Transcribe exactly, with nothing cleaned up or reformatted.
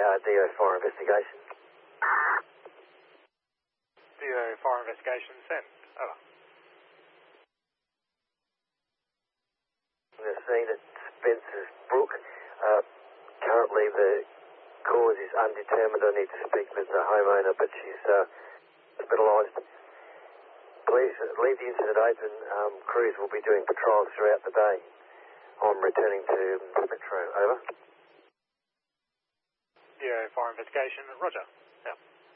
uh, D O Fire Investigation. D O Fire Investigation, send. Over. We're seeing at Spencer's Brook. Uh, currently the cause is undetermined. I need to speak with the homeowner, but she's uh, hospitalised. Please leave the incident open. Um, crews will be doing patrols throughout the day. I'm returning to Metro. Over. D O Fire Investigation, roger. Yeah.